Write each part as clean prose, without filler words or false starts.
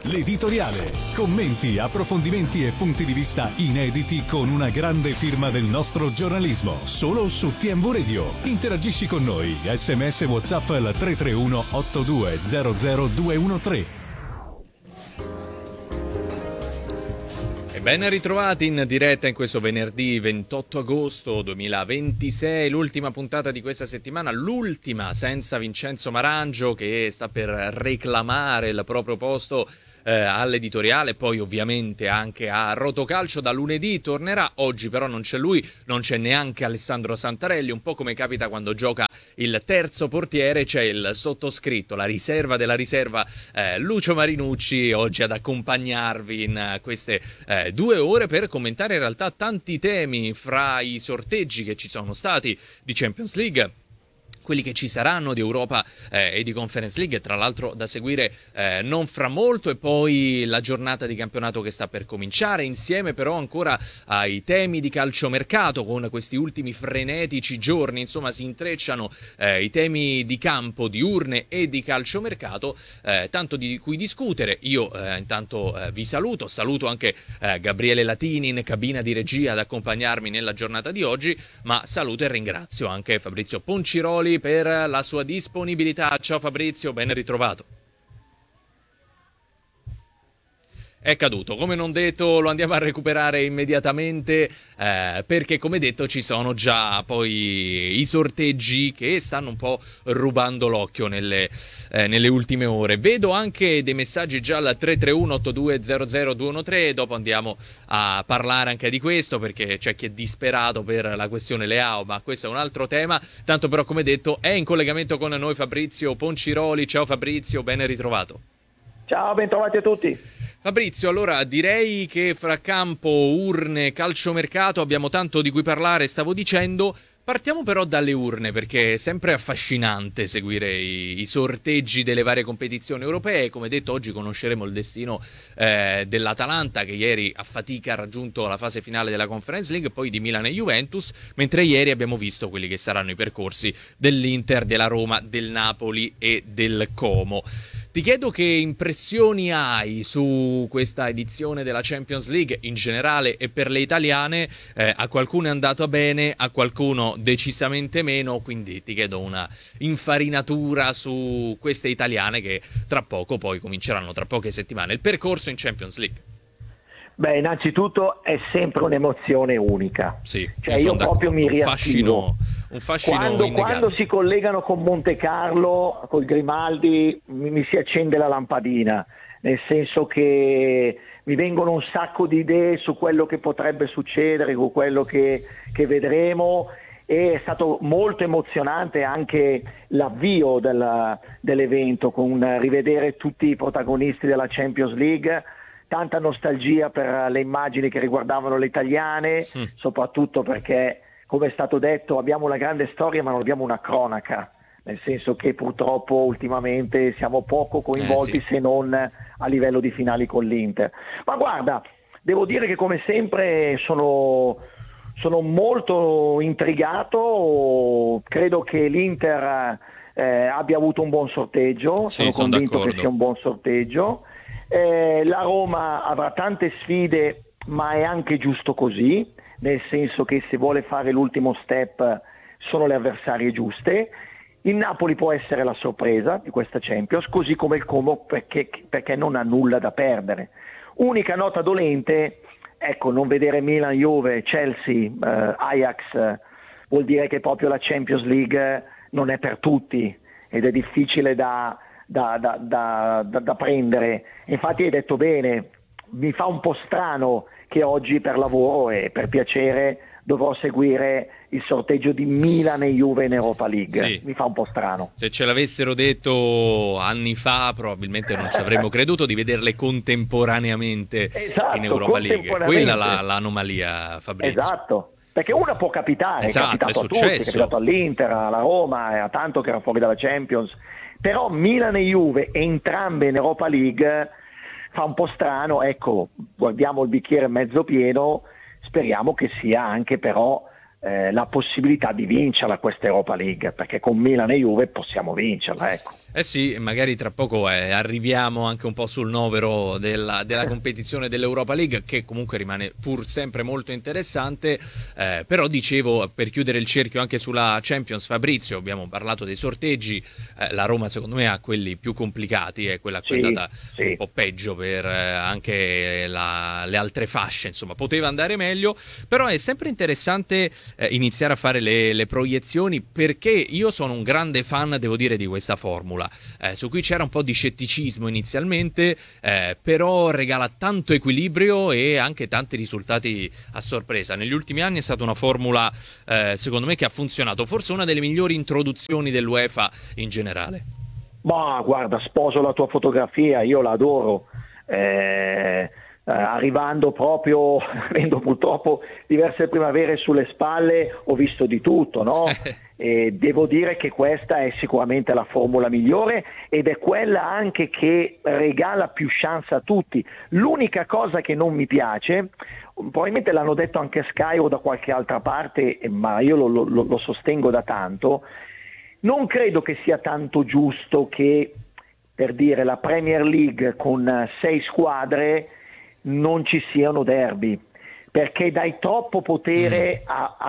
L'editoriale. Commenti, approfondimenti e punti di vista inediti con una grande firma del nostro giornalismo. Solo su TMV Radio. Interagisci con noi. SMS WhatsApp al 331 8200 213. E ben ritrovati in diretta in questo venerdì 28 agosto 2026, l'ultima puntata di questa settimana, l'ultima senza Vincenzo Marangio che sta per reclamare il proprio posto all'editoriale, poi ovviamente anche a Rotocalcio. Da lunedì tornerà, oggi però non c'è lui, non c'è neanche Alessandro Santarelli, un po' come capita quando gioca il terzo portiere, c'è il sottoscritto, la riserva della riserva, Lucio Marinucci, oggi ad accompagnarvi in queste 2 ore per commentare in realtà tanti temi, fra i sorteggi che ci sono stati di Champions League, quelli che ci saranno di Europa e di Conference League, tra l'altro da seguire non fra molto, e poi la giornata di campionato che sta per cominciare, insieme però ancora ai temi di calciomercato. Con questi ultimi frenetici giorni, insomma, si intrecciano i temi di campo, di urne e di calciomercato, tanto di cui discutere. Io intanto vi saluto anche Gabriele Latini in cabina di regia ad accompagnarmi nella giornata di oggi, ma saluto e ringrazio anche Fabrizio Ponciroli per la sua disponibilità. Ciao Fabrizio, ben ritrovato. È caduto, come non detto lo andiamo a recuperare immediatamente, perché come detto ci sono già poi i sorteggi che stanno un po' rubando l'occhio nelle ultime ore. Vedo anche dei messaggi già al 331 8200 213, dopo andiamo a parlare anche di questo perché c'è chi è disperato per la questione Leao, ma questo è un altro tema. Tanto però, come detto, è in collegamento con noi Fabrizio Ponciroli. Ciao Fabrizio, ben ritrovato. Ciao, ben trovati a tutti. Fabrizio, allora direi che fra campo, urne, calciomercato abbiamo tanto di cui parlare, stavo dicendo. Partiamo però dalle urne, perché è sempre affascinante seguire i sorteggi delle varie competizioni europee. Come detto, oggi conosceremo il destino dell'Atalanta, che ieri a fatica ha raggiunto la fase finale della Conference League, poi di Milan e Juventus, mentre ieri abbiamo visto quelli che saranno i percorsi dell'Inter, della Roma, del Napoli e del Como. Ti chiedo che impressioni hai su questa edizione della Champions League in generale e per le italiane. A qualcuno è andato bene, a qualcuno decisamente meno, quindi ti chiedo una infarinatura su queste italiane che tra poco poi cominceranno, tra poche settimane, il percorso in Champions League. Beh, innanzitutto è sempre un'emozione unica. Sì, cioè io proprio mi riattivo. Un fascino quando si collegano con Monte Carlo, col Grimaldi, mi si accende la lampadina, nel senso che mi vengono un sacco di idee su quello che potrebbe succedere, su quello che vedremo. E è stato molto emozionante anche l'avvio dell'evento, con rivedere tutti i protagonisti della Champions League. Tanta nostalgia per le immagini che riguardavano le italiane, soprattutto perché, come è stato detto, abbiamo una grande storia ma non abbiamo una cronaca, nel senso che purtroppo ultimamente siamo poco coinvolti, se non a livello di finali con l'Inter. Ma guarda, devo dire che come sempre sono molto intrigato. Credo che l'Inter abbia avuto un buon sorteggio, sono convinto che sia un buon sorteggio. La Roma avrà tante sfide, ma è anche giusto così, nel senso che se vuole fare l'ultimo step sono le avversarie giuste. Il Napoli può essere la sorpresa di questa Champions, così come il Como, perché non ha nulla da perdere. Unica nota dolente, ecco, non vedere Milan, Juve, Chelsea, Ajax vuol dire che proprio la Champions League non è per tutti ed è difficile da prendere. Infatti hai detto bene, mi fa un po' strano che oggi per lavoro e per piacere dovrò seguire il sorteggio di Milan e Juve in Europa League. Sì. Mi fa un po' strano. Se ce l'avessero detto anni fa probabilmente non ci avremmo creduto di vederle contemporaneamente in Europa League. Quella è l'anomalia, Fabrizio. Esatto. Perché una può capitare, è capitato a tutti, è capitato all'Inter, alla Roma, a tanto che era fuori dalla Champions. Però Milan e Juve, entrambe in Europa League, fa un po' strano. Ecco, guardiamo il bicchiere mezzo pieno, speriamo che sia anche però la possibilità di vincerla questa Europa League, perché con Milan e Juve possiamo vincerla, ecco. Eh sì, magari tra poco arriviamo anche un po' sul novero della competizione dell'Europa League, che comunque rimane pur sempre molto interessante, però dicevo, per chiudere il cerchio anche sulla Champions, Fabrizio, abbiamo parlato dei sorteggi, la Roma secondo me ha quelli più complicati, è quella a cui è andata un po' peggio per anche le altre fasce, insomma poteva andare meglio, però è sempre interessante iniziare a fare le proiezioni, perché io sono un grande fan, devo dire, di questa formula. Su cui c'era un po' di scetticismo inizialmente, però regala tanto equilibrio e anche tanti risultati a sorpresa. Negli ultimi anni è stata una formula, secondo me, che ha funzionato, forse una delle migliori introduzioni dell'UEFA in generale. Ma guarda, sposo la tua fotografia, io la adoro. Arrivando proprio, avendo purtroppo diverse primavere sulle spalle, ho visto di tutto, no? E devo dire che questa è sicuramente la formula migliore ed è quella anche che regala più chance a tutti. L'unica cosa che non mi piace, probabilmente l'hanno detto anche Sky o da qualche altra parte, ma io lo sostengo da tanto, non credo che sia tanto giusto che, per dire, la Premier League con 6 squadre non ci siano derby, perché dai troppo potere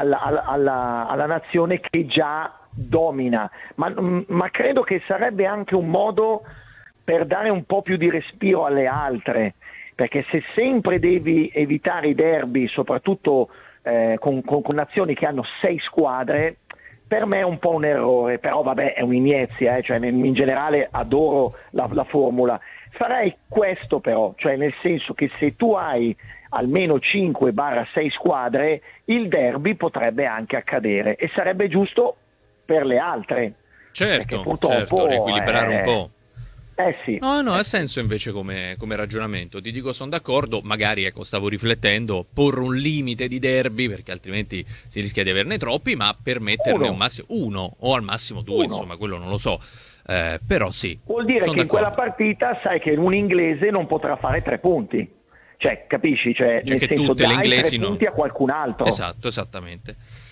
alla nazione che già domina, ma credo che sarebbe anche un modo per dare un po' più di respiro alle altre, perché se sempre devi evitare i derby, soprattutto con nazioni che hanno 6 squadre, per me è un po' un errore, però vabbè, è un'iniezia, cioè in generale adoro la formula. Farei questo però, cioè nel senso che se tu hai almeno 5-6 squadre, il derby potrebbe anche accadere e sarebbe giusto per le altre. Certo, purtroppo, riequilibrare un po'. Sì. No, ha senso invece come ragionamento. Ti dico, sono d'accordo. Magari, ecco, stavo riflettendo, porre un limite di derby, perché altrimenti si rischia di averne troppi, ma permetterne un massimo uno o al massimo 2, insomma, quello non lo so. Però sì. Vuol dire che in quella partita sai che un inglese non potrà fare 3 punti. Cioè, capisci? Cioè nel che senso, tutte le dai inglesi 3 punti a qualcun altro. Esatto, esattamente.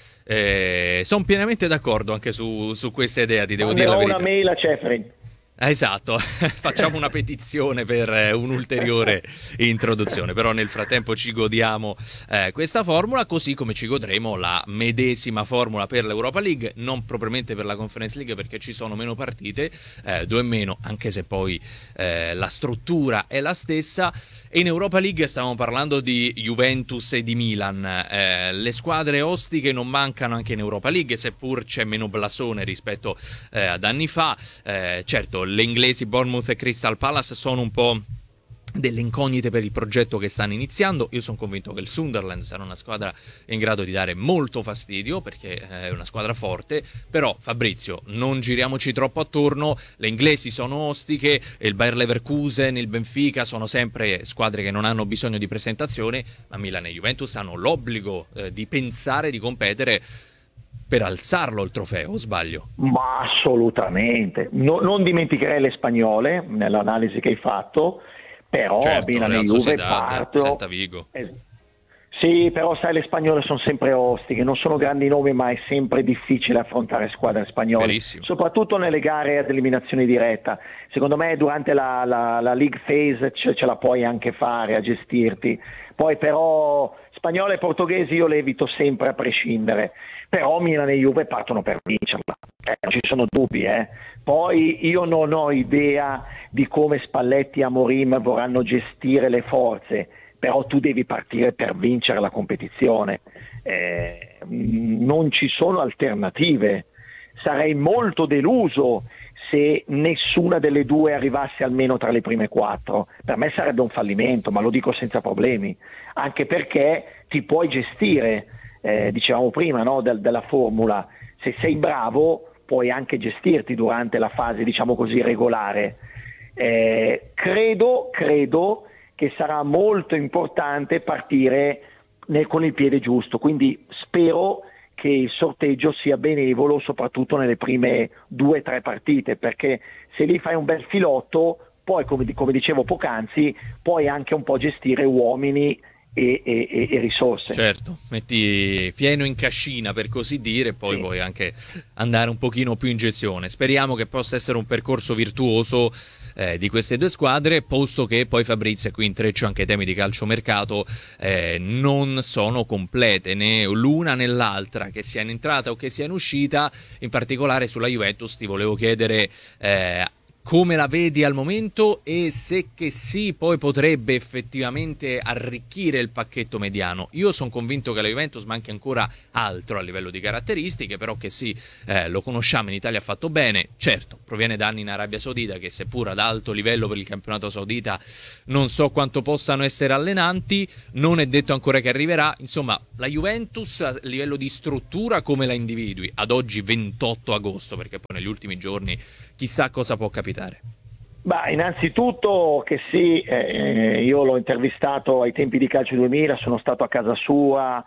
Sono pienamente d'accordo anche su questa idea, ti devo dire la Manderò verità. una mail a Ceferin. Esatto, facciamo una petizione per un'ulteriore introduzione, però nel frattempo ci godiamo questa formula, così come ci godremo la medesima formula per l'Europa League, non propriamente per la Conference League perché ci sono meno partite, 2 meno, anche se poi la struttura è la stessa. E in Europa League stavamo parlando di Juventus e di Milan, le squadre ostiche non mancano anche in Europa League, seppur c'è meno blasone rispetto ad anni fa. Certo, le inglesi Bournemouth e Crystal Palace sono un po' delle incognite per il progetto che stanno iniziando. Io sono convinto che il Sunderland sarà una squadra in grado di dare molto fastidio, perché è una squadra forte. Però, Fabrizio, non giriamoci troppo attorno, le inglesi sono ostiche, il Bayer Leverkusen, il Benfica sono sempre squadre che non hanno bisogno di presentazione, ma Milan e Juventus hanno l'obbligo di pensare di competere per alzarlo il trofeo, o sbaglio? Ma assolutamente, non dimenticherei le spagnole nell'analisi che hai fatto, però certo, Milan e Juve parto. Celta Vigo. Sì, però sai, le spagnole sono sempre ostiche, non sono grandi nomi, ma è sempre difficile affrontare squadre spagnole. Verissimo. Soprattutto nelle gare ad eliminazione diretta. Secondo me durante la league phase ce la puoi anche fare a gestirti. Poi però spagnole e portoghesi io le evito sempre a prescindere, però Milan e Juve partono per vincerla, non ci sono dubbi. Poi io non ho idea di come Spalletti e Amorim vorranno gestire le forze, però tu devi partire per vincere la competizione, non ci sono alternative. Sarei molto deluso se nessuna delle due arrivasse almeno tra le prime 4. Per me sarebbe un fallimento, ma lo dico senza problemi, anche perché ti puoi gestire, dicevamo prima, no, della formula, se sei bravo puoi anche gestirti durante la fase, diciamo così, regolare. Credo che sarà molto importante partire con il piede giusto, quindi spero che il sorteggio sia benevolo soprattutto nelle prime 2-3 partite, perché se lì fai un bel filotto, poi come dicevo poc'anzi, puoi anche un po' gestire uomini e risorse. Certo, metti fieno in cascina per così dire, poi vuoi anche andare un pochino più in gestione. Speriamo che possa essere un percorso virtuoso di queste due squadre, posto che poi Fabrizio, e qui intreccio anche i temi di calciomercato, non sono complete né l'una né l'altra, che sia in entrata o che sia in uscita. In particolare sulla Juventus ti volevo chiedere come la vedi al momento e se che sì poi potrebbe effettivamente arricchire il pacchetto mediano. Io sono convinto che la Juventus manchi ancora altro a livello di caratteristiche, però che sì, lo conosciamo, in Italia ha fatto bene, certo, proviene da anni in Arabia Saudita che seppur ad alto livello per il campionato saudita non so quanto possano essere allenanti, non è detto ancora che arriverà. Insomma, la Juventus a livello di struttura come la individui ad oggi 28 agosto, perché poi negli ultimi giorni chissà cosa può capitare. Beh, innanzitutto che sì, io l'ho intervistato ai tempi di Calcio 2000, sono stato a casa sua,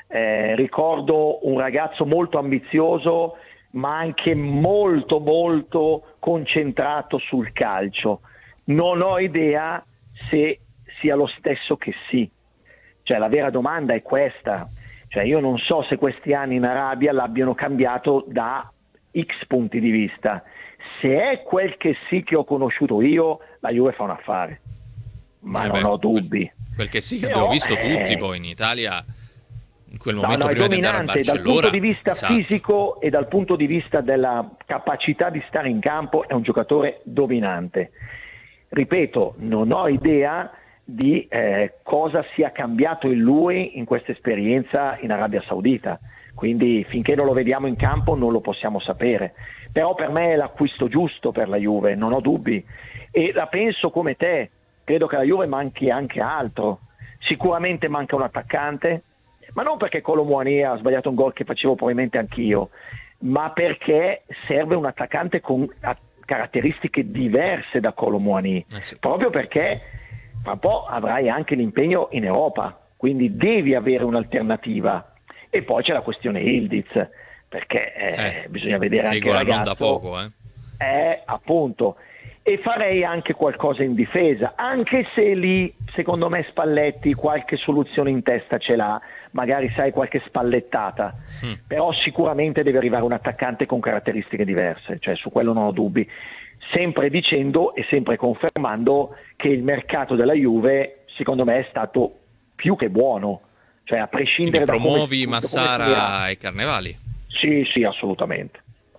ricordo un ragazzo molto ambizioso ma anche molto molto concentrato sul calcio. Non ho idea se sia lo stesso che sì, cioè la vera domanda è questa, cioè io non so se questi anni in Arabia l'abbiano cambiato da X punti di vista. Se è quel che sì che ho conosciuto io, la Juve fa un affare, ma non ho dubbi. Quel che sì che abbiamo visto tutti poi in Italia in quel momento è prima di andare al dominante Barcellona. dal punto di vista fisico e dal punto di vista della capacità di stare in campo, è un giocatore dominante. Ripeto, non ho idea di cosa sia cambiato in lui in questa esperienza in Arabia Saudita, quindi finché non lo vediamo in campo non lo possiamo sapere. Però per me è l'acquisto giusto per la Juve, non ho dubbi, e la penso come te, credo che la Juve manchi anche altro. Sicuramente manca un attaccante, ma non perché Kolo Muani ha sbagliato un gol che facevo probabilmente anch'io, ma perché serve un attaccante con caratteristiche diverse da Kolo Muani, proprio perché fra un po' avrai anche l'impegno in Europa, quindi devi avere un'alternativa. E poi c'è la questione Ildiz, perché bisogna vedere anche il ragazzo, non da poco, appunto, e farei anche qualcosa in difesa, anche se lì secondo me Spalletti qualche soluzione in testa ce l'ha, magari sai qualche spallettata, però sicuramente deve arrivare un attaccante con caratteristiche diverse, cioè su quello non ho dubbi, sempre dicendo e sempre confermando che il mercato della Juve secondo me è stato più che buono, cioè a prescindere da promuovi Massara e Carnevali. Sì, assolutamente.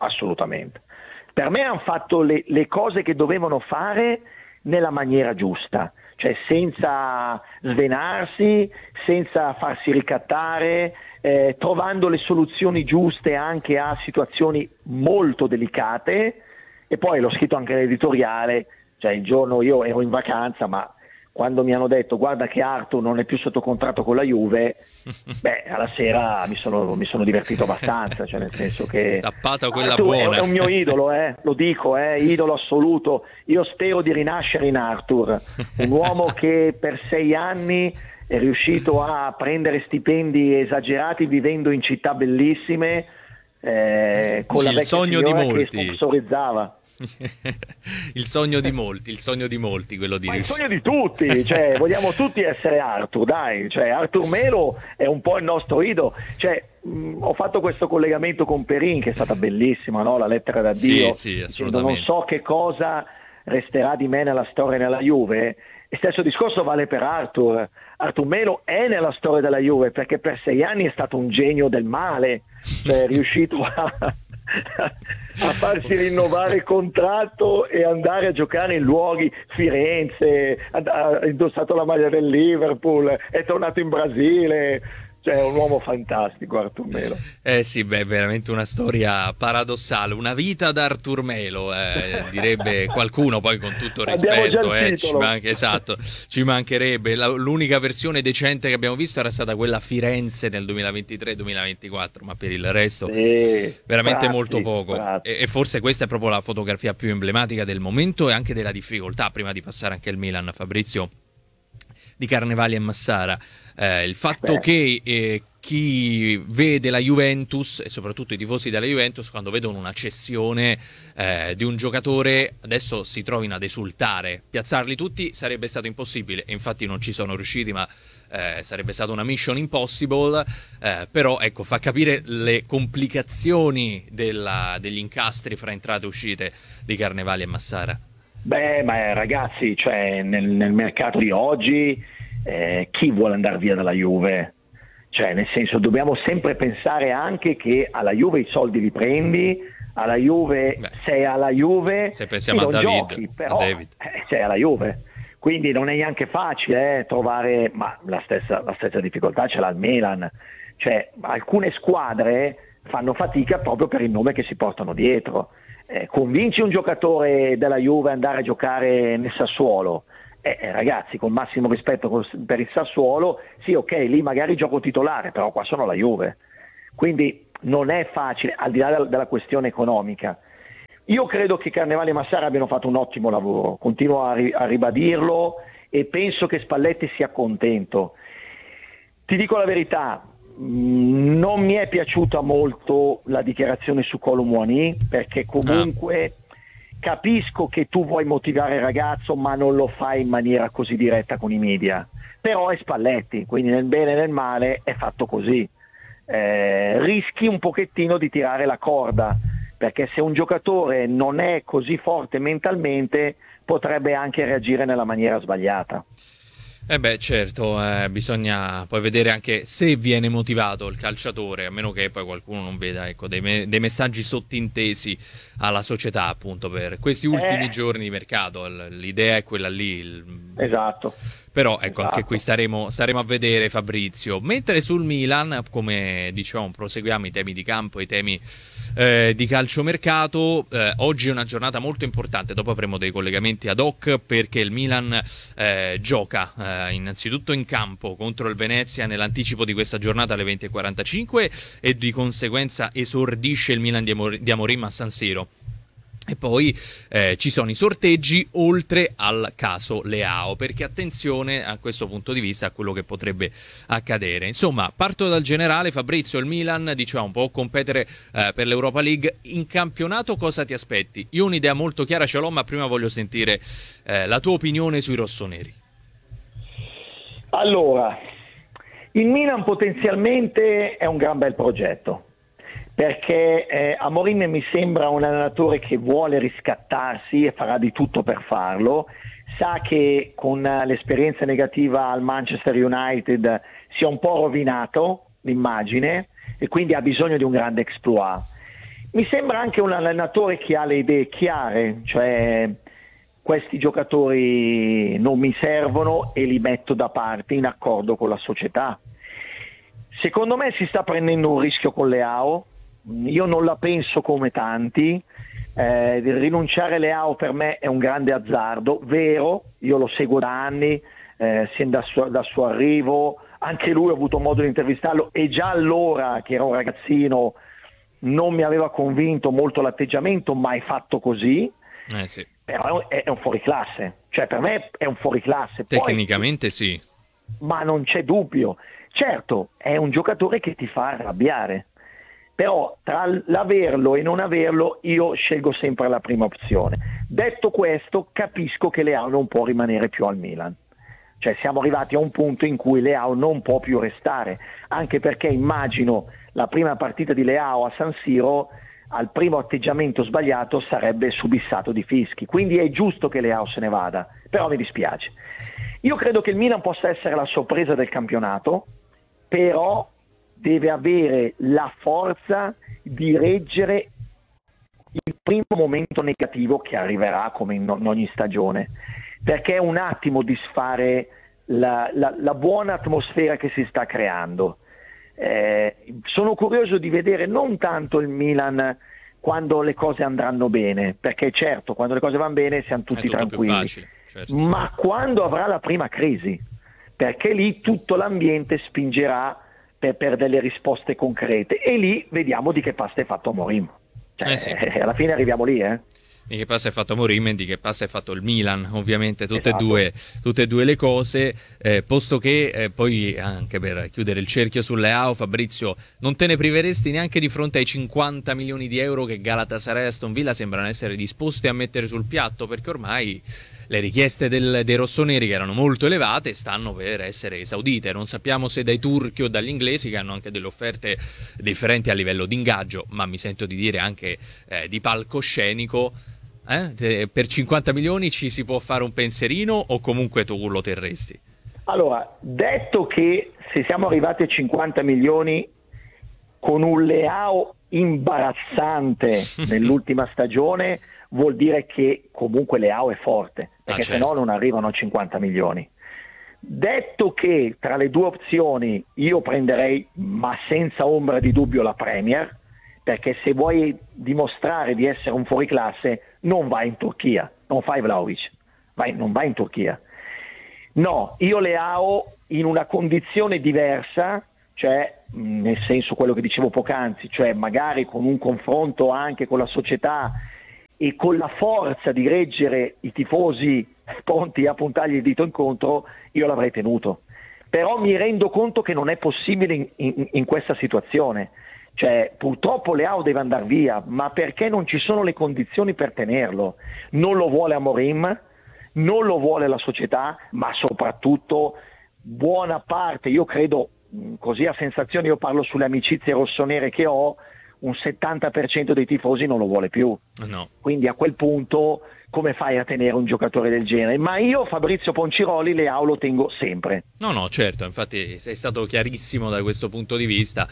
Per me hanno fatto le cose che dovevano fare nella maniera giusta, cioè senza svenarsi, senza farsi ricattare, trovando le soluzioni giuste anche a situazioni molto delicate. E poi l'ho scritto anche nell'editoriale, cioè il giorno io ero in vacanza, ma quando mi hanno detto guarda che Arthur non è più sotto contratto con la Juve, alla sera mi sono divertito abbastanza, cioè nel senso che tappata quella Arthur buona. È un mio idolo, lo dico, idolo assoluto. Io spero di rinascere in Arthur, un uomo che per 6 anni è riuscito a prendere stipendi esagerati vivendo in città bellissime, con la vecchia signora che sponsorizzava. Il sogno di molti, quello di il sogno di tutti, cioè vogliamo tutti essere Arthur, dai, cioè Arthur Melo è un po' il nostro idolo, cioè ho fatto questo collegamento con Perin che è stata bellissima, no? La lettera d'addio, sì, dicendo non so che cosa resterà di me nella storia nella Juve, e stesso discorso vale per Arthur Melo è nella storia della Juve perché per 6 anni è stato un genio del male, cioè è riuscito a farsi rinnovare il contratto e andare a giocare in luoghi, Firenze, ha indossato la maglia del Liverpool, è tornato in Brasile, cioè è un uomo fantastico Arthur Melo. Sì, veramente una storia paradossale, una vita da Arthur Melo, direbbe qualcuno, poi con tutto il rispetto, ci mancherebbe. L'unica versione decente che abbiamo visto era stata quella a Firenze nel 2023-2024, ma per il resto veramente molto poco. E forse questa è proprio la fotografia più emblematica del momento e anche della difficoltà, prima di passare anche al Milan, Fabrizio. di Carnevali e Massara. Il fatto che chi vede la Juventus, e soprattutto i tifosi della Juventus, quando vedono una cessione di un giocatore, adesso si trovino ad esultare. Piazzarli tutti sarebbe stato impossibile, e infatti non ci sono riusciti, ma sarebbe stata una mission impossible. Però ecco, fa capire le complicazioni degli incastri fra entrate e uscite di Carnevali e Massara. Beh, ma ragazzi, cioè nel mercato di oggi chi vuole andare via dalla Juve? Cioè, nel senso, dobbiamo sempre pensare anche che alla Juve i soldi li prendi, alla Juve, sei alla Juve, se pensiamo a David, giochi, però sei alla Juve. Quindi non è neanche facile trovare, ma la stessa difficoltà ce l'ha il Milan. Cioè, alcune squadre fanno fatica proprio per il nome che si portano dietro. Convinci un giocatore della Juve ad andare a giocare nel Sassuolo, ragazzi, con massimo rispetto per il Sassuolo, sì, ok, lì magari gioco titolare, però qua sono la Juve, quindi non è facile, al di là della questione economica. Io credo che Carnevali e Massara abbiano fatto un ottimo lavoro, continuo a ribadirlo, e penso che Spalletti sia contento. Ti dico la verità, non mi è piaciuta molto la dichiarazione su Kolo Muani, perché comunque capisco che tu vuoi motivare il ragazzo, ma non lo fai in maniera così diretta con i media. Però è Spalletti, quindi nel bene e nel male è fatto così. Rischi un pochettino di tirare la corda, perché se un giocatore non è così forte mentalmente potrebbe anche reagire nella maniera sbagliata. Certo, bisogna poi vedere anche se viene motivato il calciatore, a meno che poi qualcuno non veda, ecco, dei messaggi sottintesi alla società, appunto, per questi ultimi giorni di mercato. L'idea è quella lì. Esatto. Però ecco, anche qui staremo a vedere, Fabrizio. Mentre sul Milan, come dicevamo, proseguiamo i temi di campo, i temi di calciomercato. Oggi è una giornata molto importante, dopo avremo dei collegamenti ad hoc, perché il Milan gioca innanzitutto in campo contro il Venezia nell'anticipo di questa giornata alle 20:45, e di conseguenza esordisce il Milan di Amorim a San Siro. E poi ci sono i sorteggi, oltre al caso Leao, perché attenzione a questo punto di vista a quello che potrebbe accadere. Insomma, parto dal generale. Fabrizio, il Milan, diciamo, può competere per l'Europa League. In campionato cosa ti aspetti? Io un'idea molto chiara ce l'ho, ma prima voglio sentire la tua opinione sui rossoneri. Allora, il Milan potenzialmente è un gran bel progetto, perché Amorim mi sembra un allenatore che vuole riscattarsi e farà di tutto per farlo. Sa che con l'esperienza negativa al Manchester United si è un po' rovinato l'immagine e quindi ha bisogno di un grande exploit. Mi sembra anche un allenatore che ha le idee chiare, cioè questi giocatori non mi servono e li metto da parte in accordo con la società. Secondo me si sta prendendo un rischio con Leao. Io non la penso come tanti, rinunciare a Leao per me è un grande azzardo, vero, io lo seguo da anni, sin dal suo arrivo, anche lui ho avuto modo di intervistarlo e già allora che era un ragazzino non mi aveva convinto molto l'atteggiamento, ma è fatto così, sì. Però è un fuoriclasse, cioè per me è un fuoriclasse. Tecnicamente sì. Ma non c'è dubbio, certo è un giocatore che ti fa arrabbiare. Però tra l'averlo e non averlo io scelgo sempre la prima opzione. Detto questo, capisco che Leao non può rimanere più al Milan. Cioè siamo arrivati a un punto in cui Leao non può più restare, anche perché immagino la prima partita di Leao a San Siro, al primo atteggiamento sbagliato sarebbe subissato di fischi. Quindi è giusto che Leao se ne vada, però mi dispiace. Io credo che il Milan possa essere la sorpresa del campionato, però deve avere la forza di reggere il primo momento negativo che arriverà come in ogni stagione, perché è un attimo disfare la buona atmosfera che si sta creando. Sono curioso di vedere non tanto il Milan quando le cose andranno bene, perché certo quando le cose vanno bene siamo tutti tranquilli, facile, certo. Ma quando avrà la prima crisi, perché lì tutto l'ambiente spingerà per delle risposte concrete e lì vediamo di che pasta è fatto Amorim. Cioè, sì. Alla fine arriviamo lì, Di che passa è fatto Amorim e di che passa è fatto il Milan, ovviamente tutte Esatto. e due le cose, posto che poi anche per chiudere il cerchio sulle AO, Fabrizio, non te ne priveresti neanche di fronte ai 50 milioni di euro che Galatasaray e Aston Villa sembrano essere disposti a mettere sul piatto, perché ormai le richieste dei rossoneri, che erano molto elevate, stanno per essere esaudite. Non sappiamo se dai turchi o dagli inglesi, che hanno anche delle offerte differenti a livello di ingaggio, ma mi sento di dire anche di palcoscenico. Per 50 milioni ci si può fare un pensierino o comunque tu lo terresti? Allora, detto che se siamo arrivati a 50 milioni con un Leao imbarazzante nell'ultima stagione, vuol dire che comunque Leao è forte, perché se no non arrivano a 50 milioni. Detto che tra le due opzioni io prenderei, ma senza ombra di dubbio, la Premier, perché se vuoi dimostrare di essere un fuoriclasse non vai in Turchia, non fai Vlahovic, non vai in Turchia. No, io Leao in una condizione diversa, cioè nel senso quello che dicevo poc'anzi, cioè magari con un confronto anche con la società e con la forza di reggere i tifosi pronti a puntargli il dito incontro, io l'avrei tenuto. Però mi rendo conto che non è possibile in questa situazione. Cioè, purtroppo Leao deve andare via, ma perché non ci sono le condizioni per tenerlo? Non lo vuole Amorim, non lo vuole la società, ma soprattutto buona parte, io credo, così a sensazione, io parlo sulle amicizie rossonere che ho, un 70% dei tifosi non lo vuole più. No. Quindi a quel punto come fai a tenere un giocatore del genere? Ma io, Fabrizio Ponciroli, Leao lo tengo sempre. No, certo, infatti sei stato chiarissimo da questo punto di vista.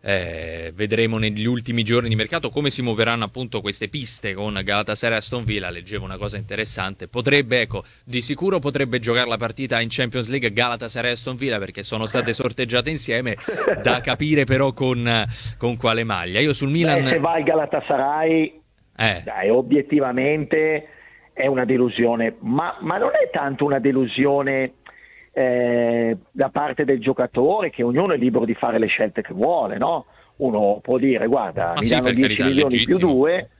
Vedremo negli ultimi giorni di mercato come si muoveranno appunto queste piste con Galatasaray e Aston Villa. Leggevo una cosa interessante, di sicuro potrebbe giocare la partita in Champions League Galatasaray e Aston Villa, perché sono state sorteggiate insieme, da capire però con quale maglia. Io sul Milan... se va il Galatasaray, dai, obiettivamente è una delusione, ma non è tanto una delusione da parte del giocatore, che ognuno è libero di fare le scelte che vuole, no? Uno può dire guarda, mi danno 10 milioni più 2,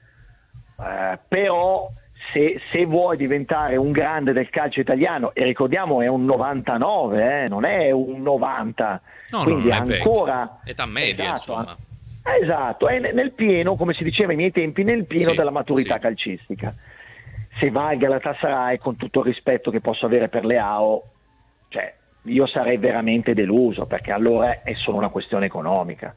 però se vuoi diventare un grande del calcio italiano, e ricordiamo è un 99, non è un 90, quindi non è ancora età media, esatto, insomma. Esatto, è nel pieno, come si diceva ai miei tempi, nel pieno della maturità calcistica. Se va al Galatasaray, con tutto il rispetto che posso avere per Leao, cioè io sarei veramente deluso, perché allora è solo una questione economica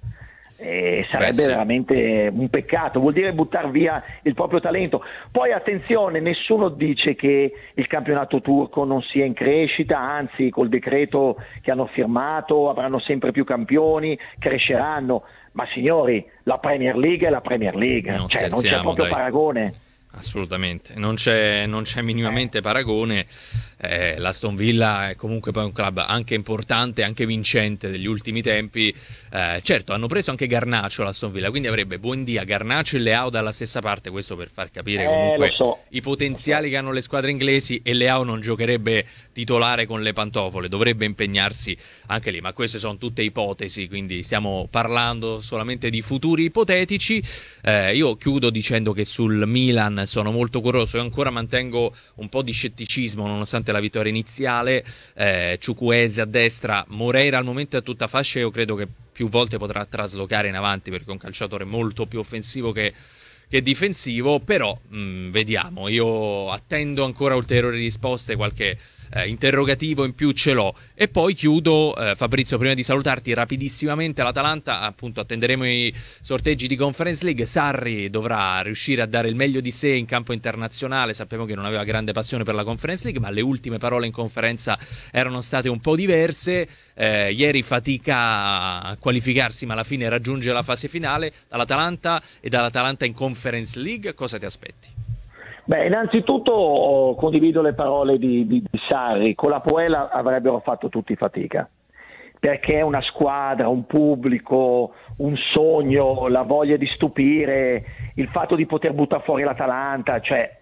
e sarebbe veramente un peccato, vuol dire buttare via il proprio talento. Poi attenzione, nessuno dice che il campionato turco non sia in crescita, anzi col decreto che hanno firmato avranno sempre più campioni, cresceranno, ma signori, la Premier League è la Premier League, non c'è proprio paragone. Assolutamente, non c'è minimamente paragone. L'Aston Villa è comunque poi un club anche importante, anche vincente degli ultimi tempi. Certo, hanno preso anche Garnacho l'Aston Villa, quindi avrebbe Buendia, Garnacho e Leao dalla stessa parte, questo per far capire comunque i potenziali che hanno le squadre inglesi, e Leao non giocherebbe titolare con le pantofole, dovrebbe impegnarsi anche lì, ma queste sono tutte ipotesi, quindi stiamo parlando solamente di futuri ipotetici. Io chiudo dicendo che sul Milan sono molto curioso, io ancora mantengo un po' di scetticismo nonostante la vittoria iniziale. Chukwueze a destra, Moreira al momento è tutta fascia, io credo che più volte potrà traslocare in avanti, perché è un calciatore molto più offensivo che difensivo, però vediamo, io attendo ancora ulteriori risposte, qualche interrogativo in più ce l'ho. E poi chiudo, Fabrizio, prima di salutarti rapidissimamente, l'Atalanta, appunto attenderemo i sorteggi di Conference League. Sarri dovrà riuscire a dare il meglio di sé in campo internazionale, sappiamo che non aveva grande passione per la Conference League, ma le ultime parole in conferenza erano state un po' diverse. Ieri fatica a qualificarsi, ma alla fine raggiunge la fase finale dall'Atalanta, e dall'Atalanta in Conference League cosa ti aspetti? Beh, innanzitutto condivido le parole di Sarri. Con la Puela avrebbero fatto tutti fatica, perché è una squadra, un pubblico, un sogno, la voglia di stupire, il fatto di poter buttare fuori l'Atalanta, cioè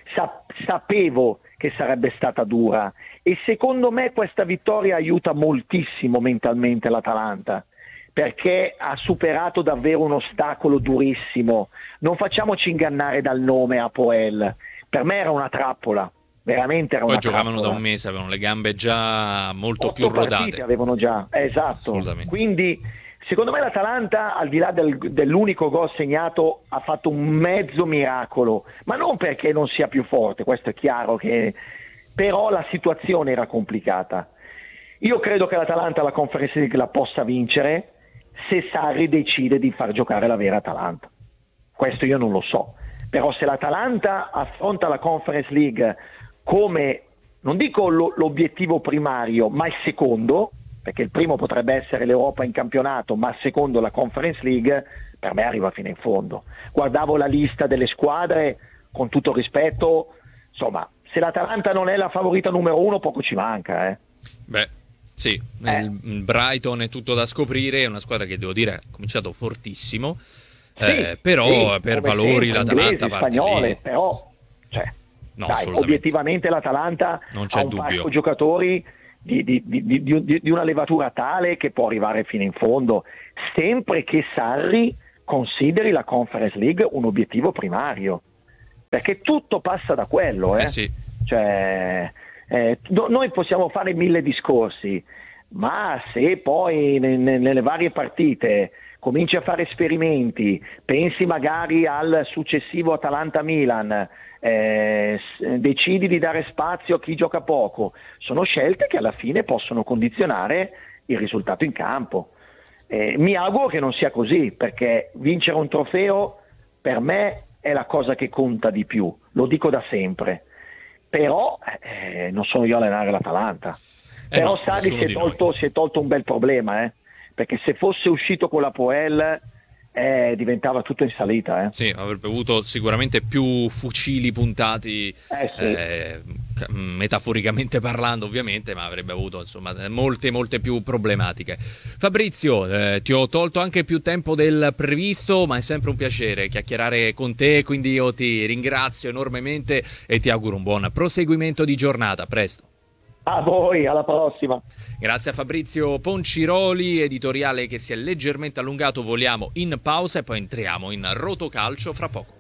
sapevo che sarebbe stata dura, e secondo me questa vittoria aiuta moltissimo mentalmente l'Atalanta, perché ha superato davvero un ostacolo durissimo. Non facciamoci ingannare dal nome Hapoel, per me era una trappola, veramente era Poi una giocavano trappola. da un mese, avevano le gambe già molto 8 più rodate. partite avevano già, esatto. Assolutamente. Quindi secondo me l'Atalanta, al di là dell'unico gol segnato, ha fatto un mezzo miracolo, ma non perché non sia più forte, questo è chiaro, però la situazione era complicata. Io credo che l'Atalanta la Conference League la possa vincere se Sarri decide di far giocare la vera Atalanta. Questo io non lo so, però se l'Atalanta affronta la Conference League come, non dico l'obiettivo primario, ma il secondo, perché il primo potrebbe essere l'Europa in campionato, ma il secondo la Conference League, per me arriva fino in fondo. Guardavo la lista delle squadre, con tutto rispetto, insomma, se l'Atalanta non è la favorita numero 1, poco ci manca. Beh, sì, il Brighton è tutto da scoprire, è una squadra che devo dire ha cominciato fortissimo, però sì, per valori sempre, l'Atalanta inglesi, parte spagnole, lì. però No, dai, assolutamente. obiettivamente l'Atalanta Non c'è ha un dubbio. parco giocatori di una levatura tale che può arrivare fino in fondo, sempre che Sarri consideri la Conference League un obiettivo primario, perché tutto passa da quello. Sì. Cioè, noi possiamo fare 1000 discorsi, ma se poi nelle varie partite cominci a fare esperimenti, pensi magari al successivo Atalanta-Milan, decidi di dare spazio a chi gioca poco, sono scelte che alla fine possono condizionare il risultato in campo. Mi auguro che non sia così, perché vincere un trofeo per me è la cosa che conta di più, lo dico da sempre, però non sono io a allenare l'Atalanta. Però no, Sarri si è tolto un bel problema, perché se fosse uscito con la Poel diventava tutto in salita. Sì, avrebbe avuto sicuramente più fucili puntati, Sì. metaforicamente parlando ovviamente, ma avrebbe avuto insomma molte più problematiche. Fabrizio, ti ho tolto anche più tempo del previsto, ma è sempre un piacere chiacchierare con te, quindi io ti ringrazio enormemente e ti auguro un buon proseguimento di giornata. A presto. A voi, alla prossima. Grazie a Fabrizio Ponciroli, editoriale che si è leggermente allungato. Voliamo in pausa e poi entriamo in Rotocalcio fra poco.